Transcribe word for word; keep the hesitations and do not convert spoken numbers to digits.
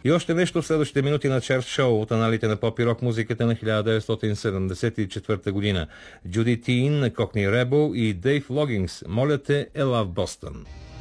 И още нещо в следващите минути на Чарт Шоу от аналите на поп и рок музиката на хиляда деветстотин седемдесет и четвърта година. Джуди Тин, Кокни Ребел и Дейв Логинс. Моля те, ела в Бостън.